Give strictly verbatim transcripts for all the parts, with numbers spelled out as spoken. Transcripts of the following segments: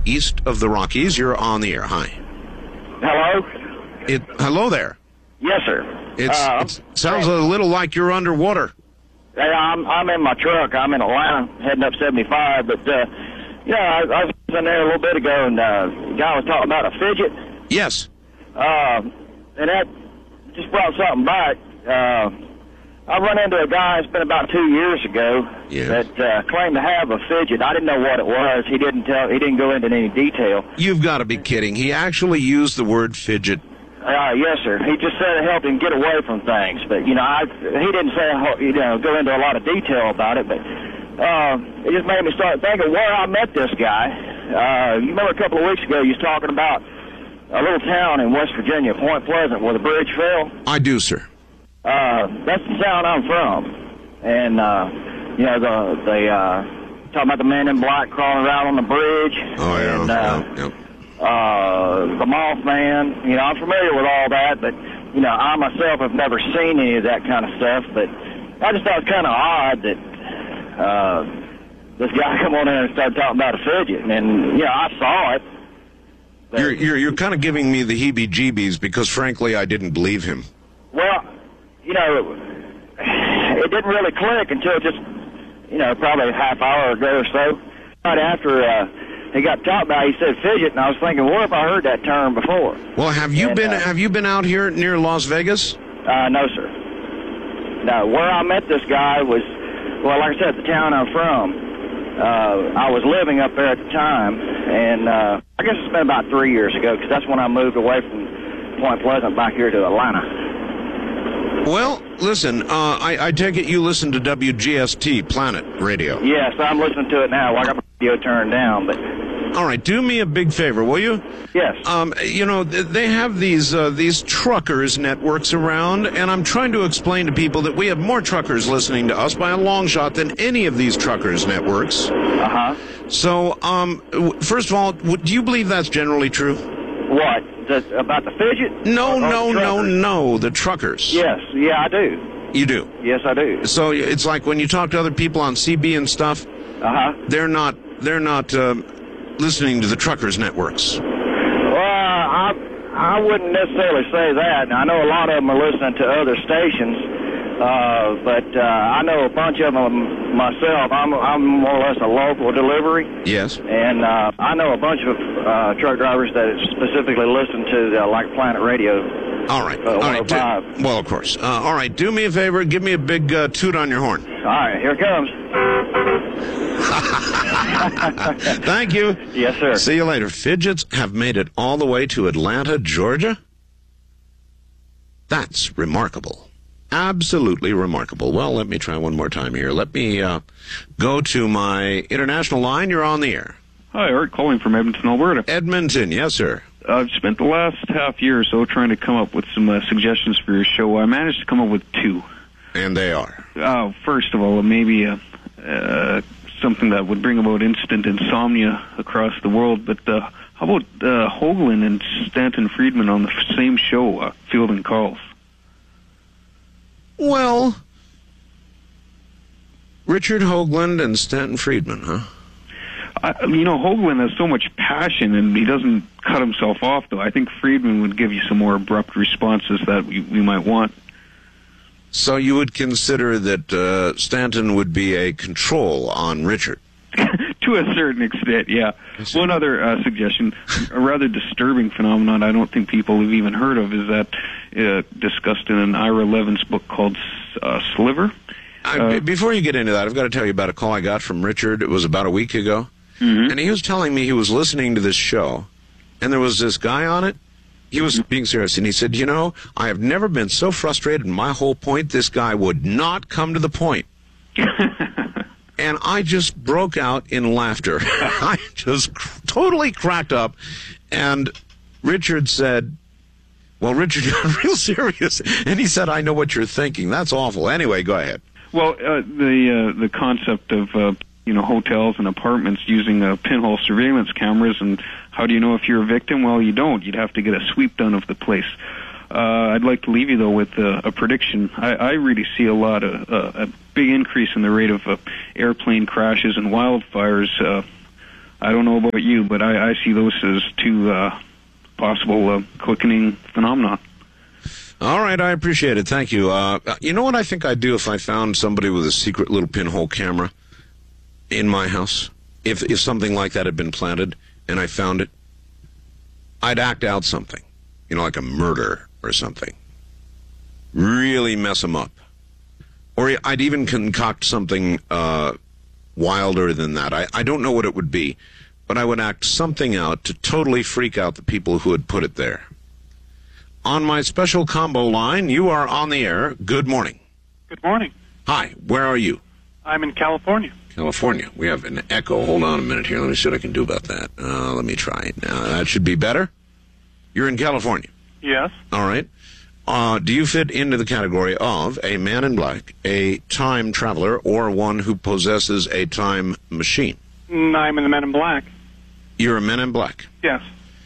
east of the Rockies. You're on the air. Hi. Hello? It. Hello there. Yes, sir. It's, uh, it sounds a little like you're underwater. Hey, I'm, I'm in my truck. I'm in Atlanta, heading up seventy-five. But, uh, yeah, I, I was in there a little bit ago, and uh, the guy was talking about a fidget. Yes. Uh, and that just brought something back. Uh, I run into a guy, it's been about two years ago, yeah. that uh, claimed to have a fidget. I didn't know what it was. He didn't tell. He didn't go into any detail. You've got to be kidding. He actually used the word fidget. Uh, yes, sir. He just said it helped him get away from things. But, you know, I, he didn't say, you know, go into a lot of detail about it. But uh, it just made me start thinking where I met this guy. Uh, you remember a couple of weeks ago you was talking about a little town in West Virginia, Point Pleasant, where the bridge fell? I do, sir. Uh, that's the town I'm from. And, uh, you know, the, the uh, talking about the man in black crawling around on the bridge. Oh, yeah. And, uh, yeah, yeah. Uh, the Mothman, you know, I'm familiar with all that, but, you know, I myself have never seen any of that kind of stuff, but I just thought it was kind of odd that, uh, this guy come on in and started talking about a fidget, and, you know, I saw it. You're, you're, you're kind of giving me the heebie-jeebies because, frankly, I didn't believe him. Well, you know, it didn't really click until just, you know, probably a half hour ago or so. Right after, uh, he got talked about, he said fidget, and I was thinking, what if I heard that term before? Well, have you and, been uh, have you been out here near Las Vegas? Uh, no, sir. No, where I met this guy was, well, like I said, the town I'm from. Uh, I was living up there at the time, and uh, I guess it's been about three years ago, because that's when I moved away from Point Pleasant back here to Atlanta. Well, listen, uh, I, I take it you listen to W G S T Planet Radio. Yes, I'm listening to it now. I got my radio turned down, but... All right, do me a big favor, will you? Yes. Um, you know, they have these uh, these truckers networks around, and I'm trying to explain to people that we have more truckers listening to us by a long shot than any of these truckers networks. Uh-huh. So, um, first of all, do you believe that's generally true? What? The, about the fidget? No, or, or no, the no, no, the truckers. Yes, yeah, I do. You do? Yes, I do. So it's like when you talk to other people on C B and stuff, uh-huh. they're not, they're not uh, listening to the truckers networks. Well, I, I wouldn't necessarily say that. I know a lot of them are listening to other stations, uh, but uh, I know a bunch of them myself. I'm, I'm more or less a local delivery. Yes. And uh, I know a bunch of uh, truck drivers that specifically listen to the, like Planet Radio. All right. Uh, all right. Do, well, of course. Uh, all right. Do me a favor. Give me a big uh, toot on your horn. All right. Here it comes. Thank you. Yes, sir. See you later. Fidgets have made it all the way to Atlanta, Georgia? That's remarkable. Absolutely remarkable. Well, let me try one more time here. Let me uh, go to my international line. You're on the air. Hi, Art, calling from Edmonton, Alberta. Edmonton, yes, sir. I've spent the last half year or so trying to come up with some uh, suggestions for your show. I managed to come up with two. And they are? Uh, first of all, maybe uh, uh, something that would bring about instant insomnia across the world. But uh, how about uh, Hoagland and Stanton Friedman on the same show, uh, fielding calls? Well, Richard Hoagland and Stanton Friedman, huh? I, you know, Hoagland has so much passion, and he doesn't cut himself off, though. I think Friedman would give you some more abrupt responses that we, we might want. So you would consider that uh, Stanton would be a control on Richard? To a certain extent, yeah. One other uh, suggestion, a rather disturbing phenomenon I don't think people have even heard of, is that uh, discussed in an Ira Levins book called uh, Sliver. I, uh, before you get into that, I've got to tell you about a call I got from Richard. It was about a week ago. Mm-hmm. And he was telling me he was listening to this show, and there was this guy on it. He was being serious, and he said, you know, I have never been so frustrated in my whole point. This guy would not come to the point. And I just broke out in laughter. I just cr- totally cracked up. And Richard said, well, Richard got real serious. And he said, I know what you're thinking. That's awful. Anyway, go ahead. Well, uh, the uh, the concept of, uh, you know, hotels and apartments using uh, pinhole surveillance cameras, and how do you know if you're a victim? Well, you don't. You'd have to get a sweep done of the place. Uh, I'd like to leave you, though, with uh, a prediction. I, I really see a lot of, uh, a big increase in the rate of uh, airplane crashes and wildfires uh, I don't know about you, but I, I see those as two uh, possible uh, quickening phenomena. All right, I appreciate it. Thank you. Uh, you know what I think I'd do if I found somebody with a secret little pinhole camera in my house? If if something like that had been planted and I found it, I'd act out something, you know, like a murder or something. Really mess them up. Or I'd even concoct something uh, wilder than that. I, I don't know what it would be, but I would act something out to totally freak out the people who had put it there. On my special combo line, you are on the air. Good morning. Good morning. Hi, where are you? I'm in California. California. We have an echo. Hold on a minute here. Let me see what I can do about that. Uh, let me try it now. That should be better. You're in California. Yes. All right. Uh, do you fit into the category of a man in black, a time traveler, or one who possesses a time machine? Mm, I'm in the Men in Black. You're a man in black. Yes.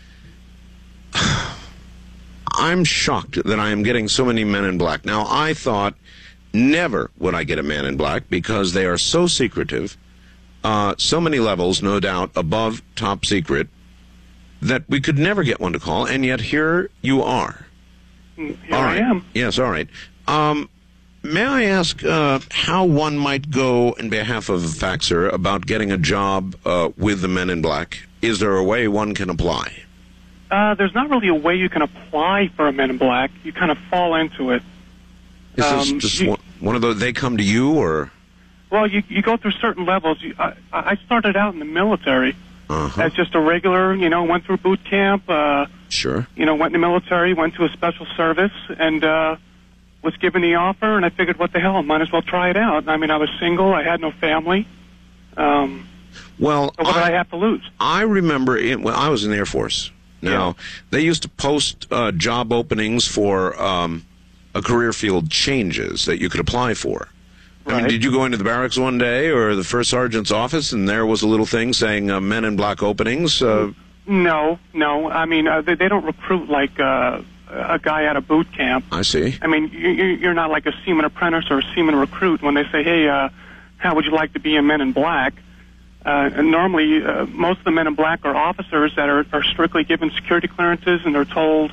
I'm shocked that I am getting so many men in black. Now, I thought never would I get a man in black because they are so secretive, uh, so many levels, no doubt, above top secret, that we could never get one to call, and yet here you are. Here all right. I am. Yes, all right. Um, may I ask uh, how one might go in behalf of a faxer about getting a job uh, with the Men in Black? Is there a way one can apply? Uh, there's not really a way you can apply for a Men in Black. You kind of fall into it. Is this Um, just you- one, one of those, they come to you, or? Well, you you go through certain levels. You, I, I started out in the military Uh-huh. as just a regular, you know, went through boot camp, uh, Sure. you know, went in the military, went to a special service, and uh, was given the offer, and I figured, what the hell, I might as well try it out. I mean, I was single, I had no family. Um, Well, so what did I have to lose? I remember it, when I was in the Air Force. Now, Yeah. they used to post uh, job openings for um, a career field changes that you could apply for. I mean, Right. did you go into the barracks one day or the first sergeant's office and there was a little thing saying uh, Men in Black openings? Uh, No, no. I mean, uh, they, they don't recruit like uh, a guy out of boot camp. I see. I mean, you, you- you're not like a seaman apprentice or a seaman recruit when they say, hey, uh, how would you like to be a Men in Black? Uh, and normally, uh, most of the Men in Black are officers that are, are strictly given security clearances, and they're told,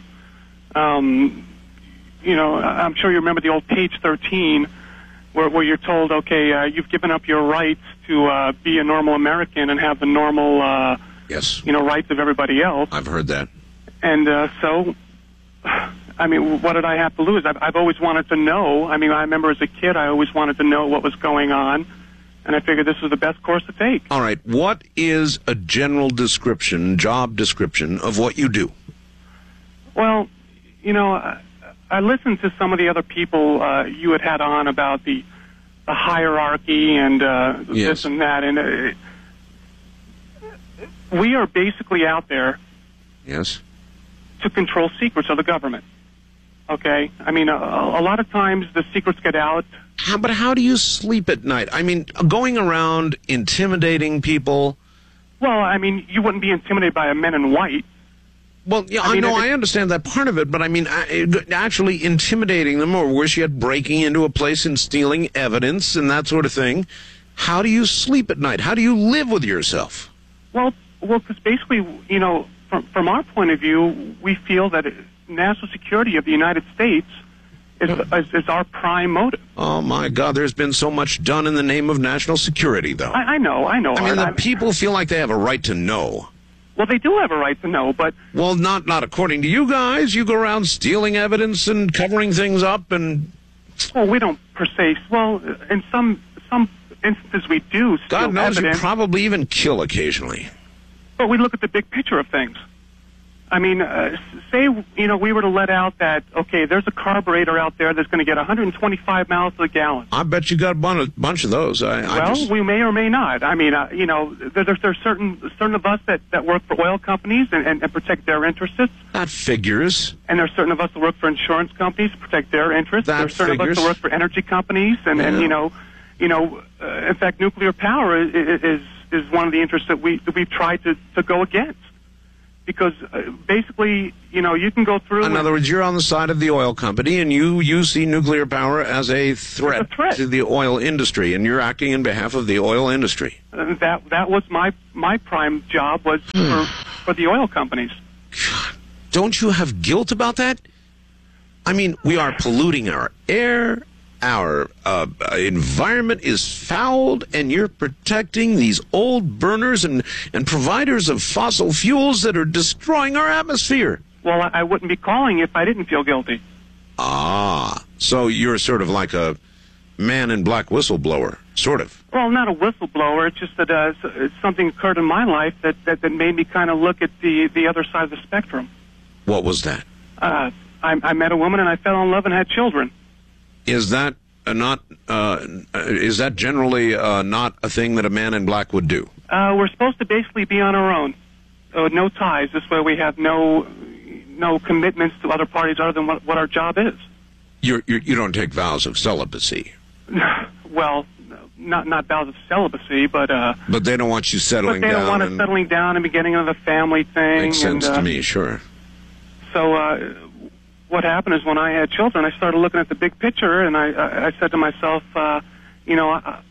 um, you know, I'm sure you remember the old page thirteen, where, where you're told, okay, uh, you've given up your rights to uh, be a normal American and have the normal, uh, Yes, you know, rights of everybody else. I've heard that. And uh, so, I mean, what did I have to lose? I've, I've always wanted to know. I mean, I remember as a kid, I always wanted to know what was going on, and I figured this was the best course to take. All right, what is a general description, job description of what you do? Well, you know, I, I listened to some of the other people uh, you had had on about the, the hierarchy and uh, Yes. this and that, and uh, we are basically out there Yes. to control secrets of the government. Okay? I mean, a, a lot of times the secrets get out. How, but how do you sleep at night? I mean, going around intimidating people. Well, I mean, you wouldn't be intimidated by a men in white. Well, yeah, I I mean, know, if it- I understand that part of it, but I mean, I- actually intimidating them, or worse yet, breaking into a place and stealing evidence and that sort of thing. How do you sleep at night? How do you live with yourself? Well, well, because basically, you know, from, from our point of view, we feel that national security of the United States is, is, is our prime motive. Oh my God, there's been so much done in the name of national security, though. I, I know, I know. I mean, Art. the people feel like they have a right to know. Well, they do have a right to know, but Well, not not according to you guys. You go around stealing evidence and covering things up, and well, we don't per se. Well, in some some instances, we do steal God knows you evidence, probably even kill occasionally. but we look at the big picture of things. I mean, uh, say, you know, we were to let out that, okay, there's a carburetor out there that's going to get one hundred twenty-five miles to the gallon. I bet you got a bun- bunch of those. I, I Well, just, we may or may not. I mean, uh, you know, there, there's, there's certain certain of us that, that work for oil companies and, and, and protect their interests, that figures. and there's certain of us that work for insurance companies to protect their interests. That there's certain figures. of us that work for energy companies, and, Yeah. and you know, you know, uh, in fact, nuclear power is, is is one of the interests that we that we've tried to, to go against. because uh, basically, you know, you can go through. In and, other words, you're on the side of the oil company, and you, you see nuclear power as a threat, a threat to the oil industry, and you're acting in behalf of the oil industry. Uh, that that was my my prime job was for for the oil companies. God, don't you have guilt about that? I mean, we are polluting our air. Our uh, environment is fouled, and you're protecting these old burners and, and providers of fossil fuels that are destroying our atmosphere. Well, I, I wouldn't be calling if I didn't feel guilty. Ah, so you're sort of like a man in black whistleblower, sort of. Well, not a whistleblower. It's just that uh, something occurred in my life that, that, that made me kind of look at the, the other side of the spectrum. What was that? Uh, I, I met a woman, and I fell in love and had children. Is that uh, not? Uh, is that generally uh, not a thing that a man in black would do? Uh, we're supposed to basically be on our own, uh, no ties. This way, we have no no commitments to other parties other than what, what our job is. You're, you're, you don't take vows of celibacy. Well, not not vows of celibacy, but uh. But they don't want you settling down. But they down. don't want us settling down and beginning of the family thing. Makes sense and, uh, to me, sure. So. Uh, What happened is when I had children, I started looking at the big picture, and I, I, I said to myself, uh, you know, I,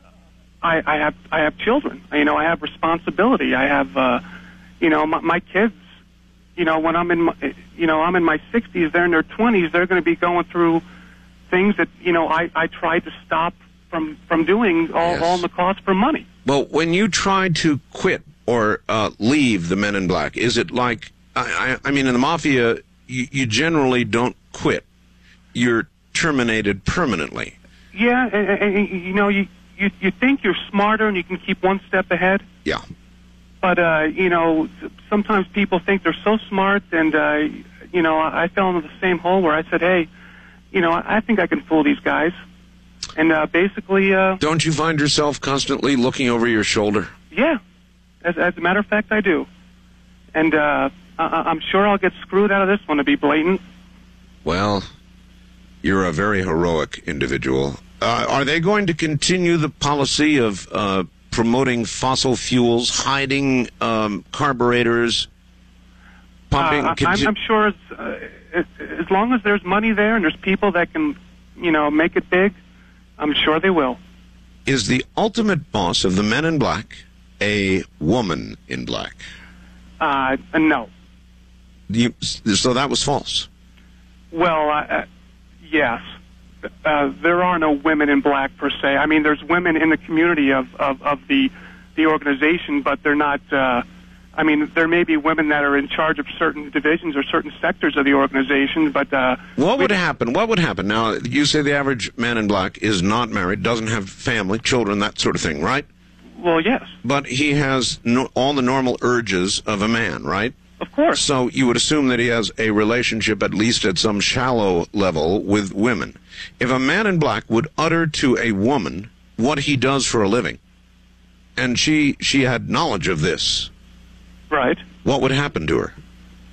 I, I have I have children. You know, I have responsibility. I have, uh, you know, my, my kids. You know, when I'm in, my, you know, I'm in my sixties. They're in their twenties. They're going to be going through things that you know I, I tried to stop from from doing all, Yes. all in the cost for money. Well, when you try to quit or uh, leave the Men in Black, is it like I, I, I mean, in the mafia? You, you generally don't quit. You're terminated permanently. Yeah, and, and, and you know, you, you you think you're smarter and you can keep one step ahead. Yeah. But, uh, you know, sometimes people think they're so smart, and, uh, you know, I fell into the same hole where I said, hey, you know, I think I can fool these guys. And uh, basically... Uh, don't you find yourself constantly looking over your shoulder? Yeah. As, as a matter of fact, I do. And... Uh, I'm sure I'll get screwed out of this one, to be blatant. Well, you're a very heroic individual. Uh, are they going to continue the policy of uh, promoting fossil fuels, hiding um, carburetors, pumping? Uh, I'm, I'm sure as, uh, as long as there's money there and there's people that can, you know, make it big, I'm sure they will. Is the ultimate boss of the Men in Black a woman in black? Uh, no. You, so that was false. Well, uh, yes. Uh, there are no women in black per se. I mean, there's women in the community of, of, of the the organization, but they're not. Uh, I mean, there may be women that are in charge of certain divisions or certain sectors of the organization, but uh, what would happen? What would happen? Now, you say the average man in black is not married, doesn't have family, children, that sort of thing, right? Well, yes. But he has no, all the normal urges of a man, right? Of course. So you would assume that he has a relationship, at least at some shallow level, with women. If a man in black would utter to a woman what he does for a living, and she she had knowledge of this, right? What would happen to her?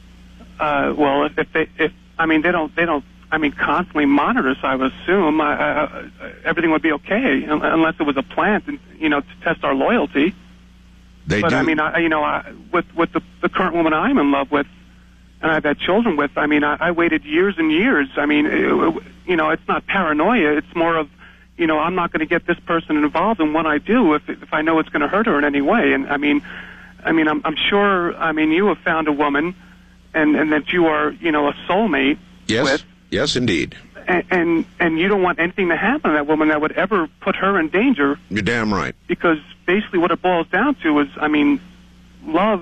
Uh, well, if, if they, if I mean, they don't, they don't. I mean, constantly monitor us. I would assume I, I, everything would be okay, unless it was a plant, and you know, to test our loyalty. They but do. I mean, I, you know, I, with with the, the current woman I'm in love with, and I've had children with. I mean, I, I waited years and years. I mean, it, you know, it's not paranoia. It's more of, you know, I'm not going to get this person involved in what I do if if I know it's going to hurt her in any way. And I mean, I mean, I'm, I'm sure. I mean, you have found a woman, and and that you are, you know, a soulmate yes. with. Yes, indeed. And, and and you don't want anything to happen to that woman that would ever put her in danger. You're damn right. Because basically what it boils down to is, I mean, love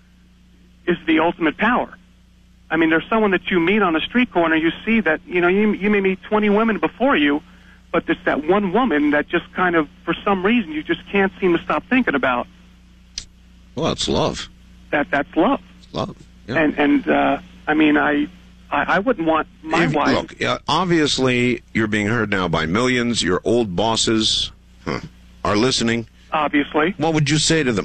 is the ultimate power. I mean, there's someone that you meet on a street corner, you see that, you know, you, you may meet twenty women before you, but there's that one woman that just kind of, for some reason, you just can't seem to stop thinking about. Well, it's love. That That's love. It's love. Yeah. And, and uh, I mean, I... I wouldn't want my if, wife... Look, uh, obviously, you're being heard now by millions. Your old bosses huh, are listening. Obviously. What would you say to them?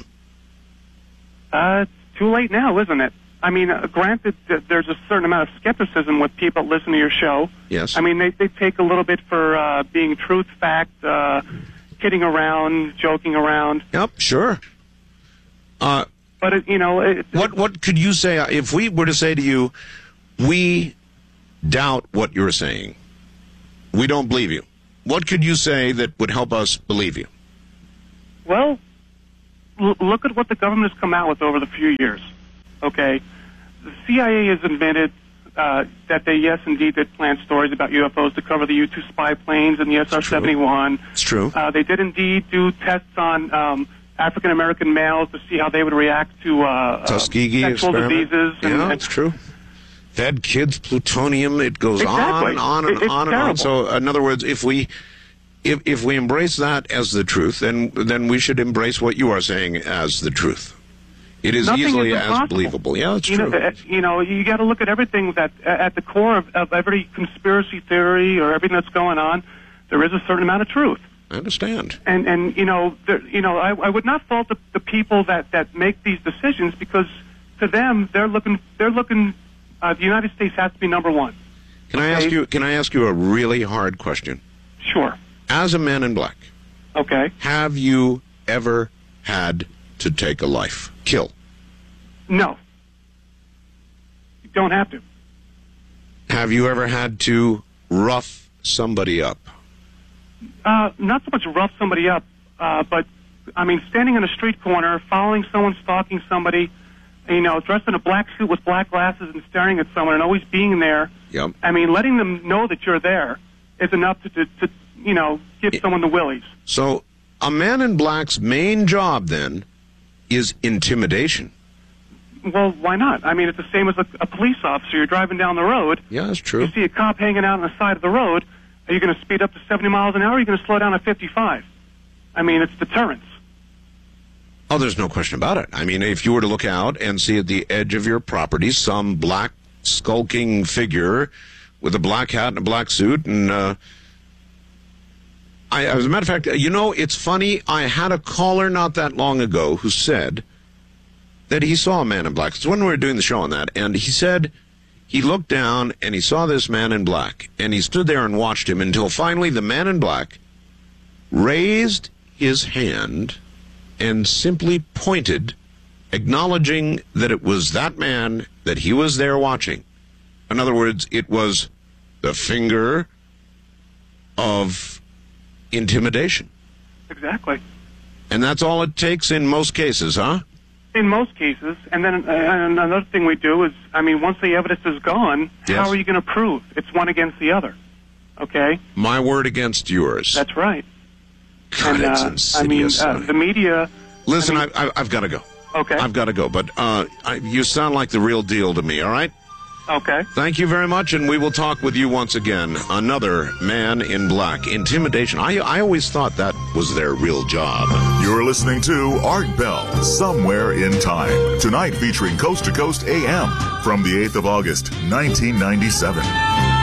Uh, it's too late now, isn't it? I mean, uh, granted, th- there's a certain amount of skepticism with people that listen to your show. Yes. I mean, they, they take a little bit for uh, being truth, fact, uh, kidding around, joking around. Yep, sure. Uh, But But it, you know, it, What what could you say if we were to say to you, we doubt what you're saying, we don't believe you? What could you say that would help us believe you? Well, l- look at what the government has come out with over the few years. Okay, the C I A has admitted uh, that they, yes, indeed, did plant stories about U F Os to cover the U two spy planes and the S R seventy-one. It's true. Uh, they did indeed do tests on um, African American males to see how they would react to uh, Tuskegee uh, sexual experiment. diseases. And, Yeah, and, it's true. Fed kids plutonium. It goes Exactly. on and on and It- it's on and on. terrible. So, in other words, if we if if we embrace that as the truth, then then we should embrace what you are saying as the truth. It is Nothing easily is as impossible. believable. Yeah, it's you true. Know, uh, you know, you got to look at everything that uh, at the core of, of every conspiracy theory or everything that's going on, there is a certain amount of truth. I understand. And and you know, there, you know, I, I would not fault the, the people that, that make these decisions because to them they're looking they're looking. Uh, the United States has to be number one. Can I ask Okay. you? Can I ask you a really hard question? Sure. As a man in black, Okay. have you ever had to take a life, kill? No. You don't have to. Have you ever had to rough somebody up? Uh, not so much rough somebody up, uh, but I mean, standing in a street corner, following someone, stalking somebody, you know, dressed in a black suit with black glasses and staring at someone and always being there. Yep. I mean, letting them know that you're there is enough to, to, to you know, give someone the willies. So, a man in black's main job then is intimidation. Well, why not? I mean, it's the same as a, a police officer. You're driving down the road. Yeah, that's You true. see a cop hanging out on the side of the road. Are you going to speed up to seventy miles an hour? Or are you going to slow down to fifty-five? I mean, it's deterrence. Oh, there's no question about it. I mean, if you were to look out and see at the edge of your property some black skulking figure with a black hat and a black suit, and uh, I, as a matter of fact, you know, it's funny. I had a caller not that long ago who said that he saw a man in black. It's when we were doing the show on that, and he said he looked down and he saw this man in black, and he stood there and watched him until finally the man in black raised his hand and simply pointed, acknowledging that it was that man that he was there watching. In other words, it was the finger of intimidation. Exactly. And that's all it takes in most cases, huh? In most cases, and then uh, and another thing we do is, I mean, once the evidence is gone, Yes. how are you going to prove it's one against the other? Okay, My word against yours. that's right. God, and it's uh, I mean, insidious. uh, the media. Listen, I I mean- I, I've got to go. Okay. I've got to go. But uh, I, you sound like the real deal to me, all right? Okay. Thank you very much, and we will talk with you once again. Another man in black. Intimidation. I, I always thought that was their real job. You're listening to Art Bell, Somewhere in Time. Tonight featuring Coast to Coast A M from the eighth of August, nineteen ninety-seven.